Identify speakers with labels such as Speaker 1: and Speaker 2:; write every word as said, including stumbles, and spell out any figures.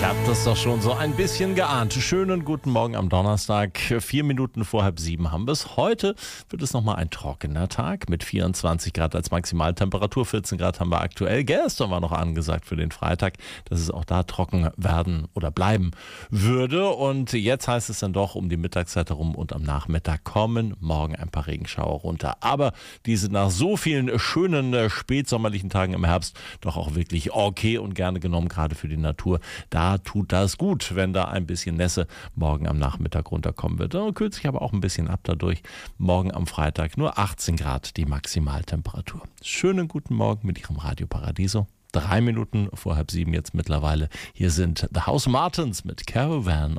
Speaker 1: Habt das doch schon so ein bisschen geahnt. Schönen guten Morgen am Donnerstag. Vier Minuten vor halb sieben haben wir es. Heute wird es nochmal ein trockener Tag mit vierundzwanzig Grad als Maximaltemperatur. vierzehn Grad haben wir aktuell. Gestern war noch angesagt für den Freitag, dass es auch da trocken werden oder bleiben würde. Und jetzt heißt es dann doch um die Mittagszeit herum und am Nachmittag kommen morgen ein paar Regenschauer runter. Aber diese nach so vielen schönen spätsommerlichen Tagen im Herbst doch auch wirklich okay und gerne genommen, gerade für die Natur. Da tut das gut, wenn da ein bisschen Nässe morgen am Nachmittag runterkommen wird. Da kühlt sich aber auch ein bisschen ab dadurch. Morgen am Freitag nur achtzehn Grad die Maximaltemperatur. Schönen guten Morgen mit Ihrem Radio Paradiso. Drei Minuten vor halb sieben jetzt mittlerweile. Hier sind The House Martins mit Caravan